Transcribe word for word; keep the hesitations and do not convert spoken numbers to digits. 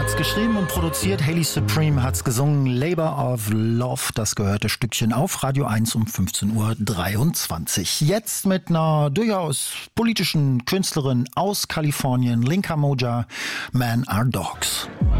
hat's geschrieben und produziert, Hayley Supreme hat's gesungen, Labor of Love, das gehörte Stückchen auf Radio eins um fünfzehn Uhr dreiundzwanzig. Jetzt mit einer durchaus politischen Künstlerin aus Kalifornien, Linka Moja, Man Are Dogs.